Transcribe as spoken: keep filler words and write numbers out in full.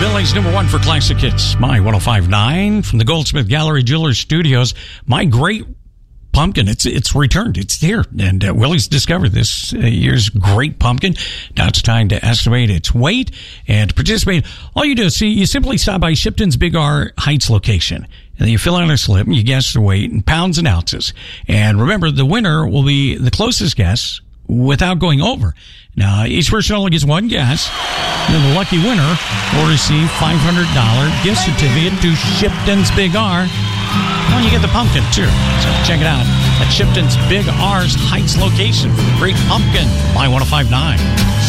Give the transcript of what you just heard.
Billy's number one for classic hits. My one oh five point nine from the Goldsmith Gallery Jewelers Studios. My great pumpkin. It's it's returned. It's here. And uh, Willie's discovered this uh, year's great pumpkin. Now it's time to estimate its weight and to participate. All you do is see, you simply stop by Shipton's Big R Heights location. And then you fill out a slip and you guess the weight in pounds and ounces. And remember, the winner will be the closest guess without going over. Now, each person only gets one guess. And then the lucky winner will receive five hundred dollars gift certificate to Shipton's Big R. Well, you get the pumpkin, too. So check it out at Shipton's Big R's Heights location for the great pumpkin. My one oh five point nine.